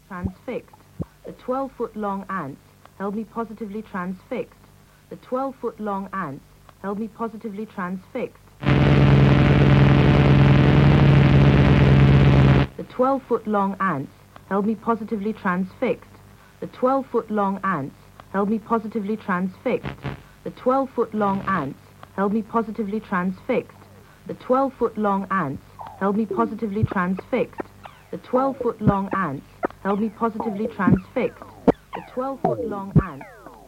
transfixed. The 12-foot-long ants held me positively transfixed. The 12-foot-long ants held me positively transfixed. The 12-foot-long ants held me positively transfixed. The 12-foot-long ants held me positively transfixed. The 12-foot-long ants held me positively transfixed. The 12-foot-long ants held me positively transfixed. The 12-foot-long ants held me positively transfixed. The 12-foot-long ants